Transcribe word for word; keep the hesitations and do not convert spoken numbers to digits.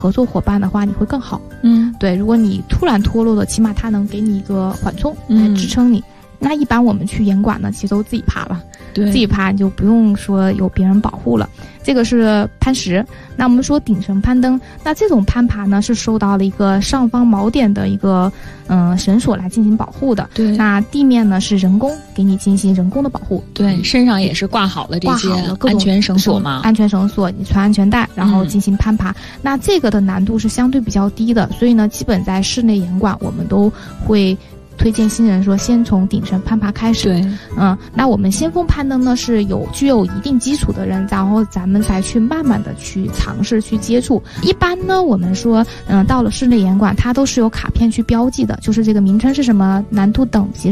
合作伙伴的话，你会更好。 嗯， 对，如果你突然脱落了，起码他能给你一个缓冲来支撑你。嗯，那一般我们去严管呢，其实都自己爬了， 对， 自己爬你就不用说有别人保护了。这个是攀石。那我们说顶绳攀登，那这种攀爬呢是受到了一个上方锚点的一个嗯、呃、绳索来进行保护的。 对， 那地面呢是人工给你进行人工的保护。 对，身上也是挂好了这些安全绳索嘛， 安全绳索，你穿安全带，然后进行攀爬。嗯、那这个的难度是相对比较低的，所以呢，基本在室内严管我们都会推荐新人说先从顶绳攀爬开始。 对， 嗯，那我们先锋攀登呢是有具有一定基础的人，然后咱们再去慢慢的去尝试去接触。一般呢我们说嗯，到了室内严管它都是有卡片去标记的，就是这个名称是什么，难度等级